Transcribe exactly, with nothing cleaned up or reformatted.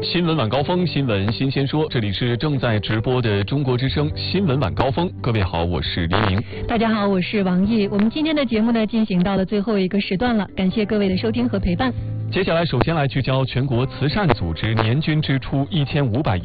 新闻晚高峰，新闻新鲜说，这里是正在直播的中国之声新闻晚高峰。各位好，我是黎明。 大家好，我是王毅。我们今天的节目呢，进行到了最后一个时段了，感谢各位的收听和陪伴。 接下来，首先来聚焦全国慈善组织年均支出一千五百亿。